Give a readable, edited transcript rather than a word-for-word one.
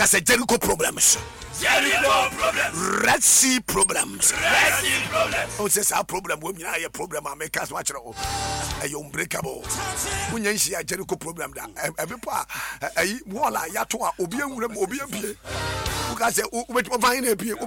say Jericho problems. Red Sea problems. Oh, says our problem. Women are a problem. I make us watch it. A unbreakable. When you see a Jericho problem, every part, a walla, yatua, obium, obium. Who can say,